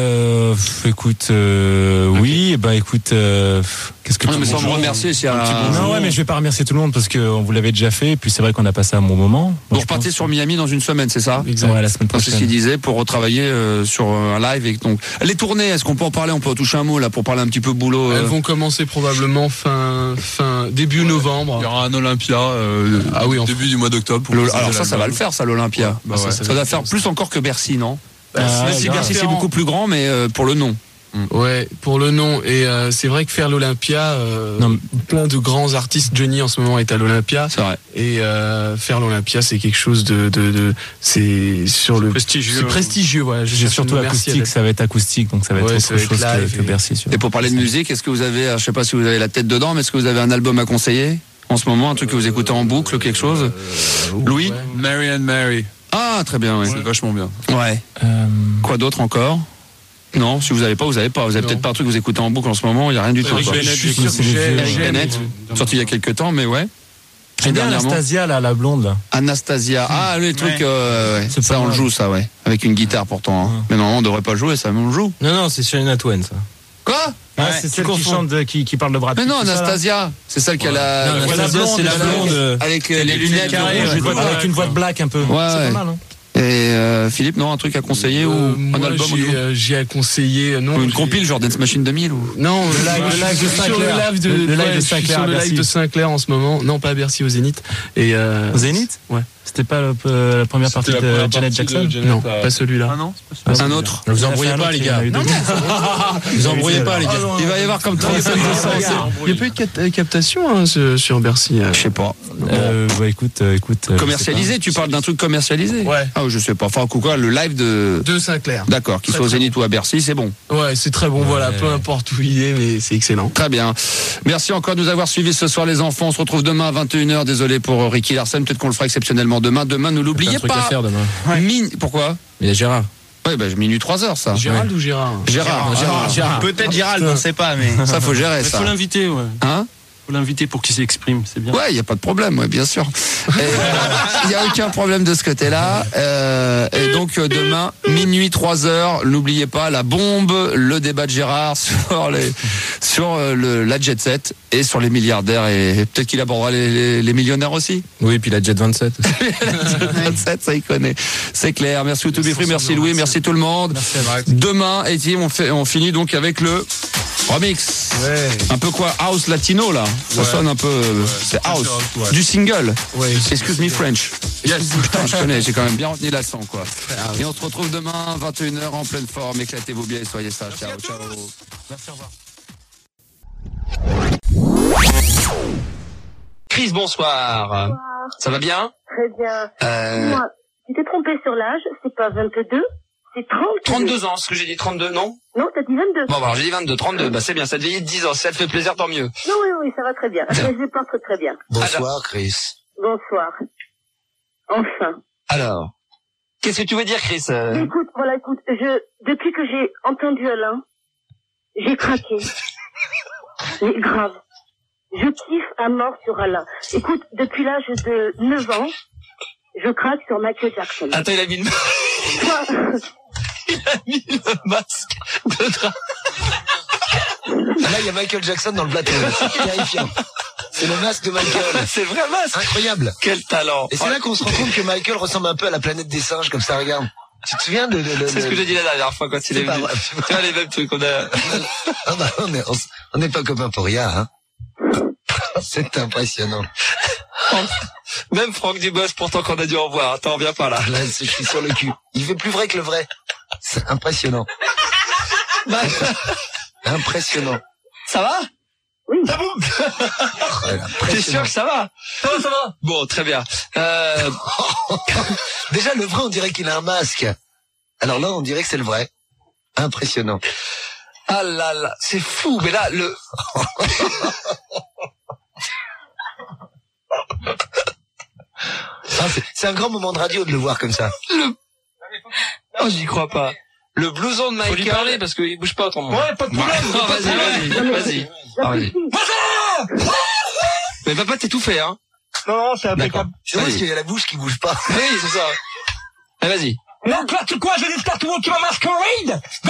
Écoute, oui, écoute, qu'est-ce que tu mais sans me remercier, c'est un Non, ouais, mais je vais pas remercier tout le monde parce que vous l'avez déjà fait. Et puis c'est vrai qu'on a passé un bon moment. Vous repartez sur Miami dans une semaine, c'est ça? Exactement. Ouais, la semaine prochaine. C'est ce qu'il disait pour retravailler sur un live. Et donc, les tournées, est-ce qu'on peut en parler? On peut en toucher un mot là pour parler un petit peu boulot. Elles vont commencer probablement début novembre. Il y aura un Olympia début du mois d'octobre. Alors ça va le faire, ça, l'Olympia. Ça va faire plus encore que Bercy, non? Bercy, c'est beaucoup plus grand, mais pour le nom. Ouais, pour le nom. Et c'est vrai que faire l'Olympia, plein de grands artistes. Johnny en ce moment est à l'Olympia. C'est vrai. Et faire l'Olympia, c'est quelque chose c'est sur le prestigieux. C'est prestigieux, voilà. J'ai surtout acoustique, ça va être acoustique, donc ça va être autre chose que Bercy. Et pour parler de musique, est-ce que vous avez, je sais pas si vous avez la tête dedans, mais est-ce que vous avez un album à conseiller en ce moment, un truc que vous écoutez en boucle, quelque chose? Louis? Mary and Mary. Ah, très bien, oui. C'est vachement bien. Ouais. Quoi d'autre encore? Non, si vous avez pas, vous avez pas. Vous avez peut-être pas un truc que vous écoutez en boucle en ce moment, il y a rien du tout. Eric Bennett, sorti il y a quelques temps, mais ouais. Et Anastasia, là, la blonde, là. Anastasia. Ah, les trucs, ça, on le joue, ça, ouais. Avec une guitare, pourtant. Hein. Mais normalement, on devrait pas jouer, ça, mais on le joue. Non, c'est Shania Twain, ça. Quoi? C'est celle qui chante, qui parle de Brad Pitt. Mais non, Anastasia, c'est celle qui a la... Non, Anastasia, c'est la blonde. Avec les lunettes. Avec une voix de black, un peu. Ouais. C'est pas mal, hein. Et Philippe, non, un truc à conseiller ou un album? J'ai à conseiller, non. Ou une compile, genre Dance Machine 2000 ou... Non, le live de Sinclair en ce moment. Non, pas à Bercy, au Zénith. Et au Zénith? Ouais. C'était pas la première partie de Janet Jackson? Non, pas celui-là. Ah non, c'est pas un autre. Vous embrouillez pas, les gars. Vous embrouillez pas, les gars. Il va y avoir comme 35 Il n'y a pas eu de captation sur Bercy. Je sais pas. Écoute. Commercialisé, tu parles d'un truc commercialisé? Ouais. Ah, je sais pas. Enfin, quoi, le live de Sinclair. D'accord, qu'il soit au Zénith ou à Bercy, c'est bon. Ouais, c'est très bon, voilà, peu importe où il est, mais c'est excellent. Très bien. Merci encore de nous avoir suivis ce soir, les enfants. On se retrouve demain à 21h. Désolé pour Ricky Larsen, peut-être qu'on le fera exceptionnellement demain. Demain, ne l'oubliez pas. Il y a un truc à faire demain. Pourquoi? Il y a Gérard. Ouais, minuit 3h, ça. Gérald ou Gérard? Gérard. Peut-être Gérald, on sait pas, mais. Ça, faut gérer, ça. Faut l'inviter, ouais. Hein? Faut l'inviter pour qu'il s'exprime, c'est bien. Ouais, il y a pas de problème, ouais, bien sûr. Il y a aucun problème de ce côté-là. Et donc demain minuit 3h, n'oubliez pas la bombe, le débat de Gérard sur la jet set et sur les milliardaires et peut-être qu'il abordera les millionnaires aussi. Oui, puis la jet 27. La jet 27, ça y connaît. C'est clair. Merci au To Be Free, merci Louis, merci tout le monde. Merci. Demain, Etienne, on finit donc avec le remix. Ouais. Un peu quoi, house latino là. Ça sonne un peu, c'est house. Du single. Ouais. Excuse me French. Yes. Putain, je connais, j'ai quand même bien retenu l'accent quoi. Et on se retrouve demain 21h en pleine forme. Éclatez-vous bien et soyez sages. Ciao, ciao. Merci, au revoir. Chris, bonsoir. Ça va bien? Très bien. Moi, tu t'es trompé sur l'âge, c'est pas 22, c'est 32. 32 ans, ce que j'ai dit 32, non? Non, t'as dit 22. Bon, alors j'ai dit 22, 32, c'est bien, ça te vieillit de 10 ans, si ça te fait plaisir, tant mieux. Non, oui, ça va très bien. Je les porte très bien. Bonsoir, Chris. Bonsoir. Enfin. Alors, qu'est-ce que tu veux dire, Chris? Écoute, depuis que j'ai entendu Alain, j'ai craqué. Mais grave. Je kiffe à mort sur Alain. Écoute, depuis l'âge de 9 ans, je craque sur Michael Jackson. Attends, il a mis le masque de drap. Là, il y a Michael Jackson dans le plateau. C'est terrifiant. C'est le masque de Michael. C'est le vrai masque. Incroyable. Quel talent. Et c'est là qu'on se rend compte que Michael ressemble un peu à la planète des singes, comme ça, regarde. Tu te souviens c'est ce que j'ai dit la dernière fois quand il est venu. Tu vois les mêmes trucs qu'on a. On n'est pas copains pour rien, hein. C'est impressionnant. Même Franck Dubosc, pourtant qu'on a dû en voir. T'en reviens pas là. Là, je suis sur le cul. Il fait plus vrai que le vrai. C'est impressionnant. Impressionnant. Ça va? Oui. Ça boum. T'es sûr que ça va? Ça va. Bon, très bien. Déjà, le vrai, on dirait qu'il a un masque. Alors là, on dirait que c'est le vrai. Impressionnant. Ah là là, c'est fou. Mais là, c'est un grand moment de radio de le voir comme ça. Oh, j'y crois pas. Le blouson de Michael. Faut lui parler parce qu'il bouge pas autrement. Ouais, pas de problème. Vas-y. Mais va pas t'étouffer, hein. Non, c'est impeccable. C'est vrai parce qu'il y a la bouche qui bouge pas. Oui, c'est ça. Allez, vas-y. Donc là, tu quoi, je dis à tout le monde qui va masquerade.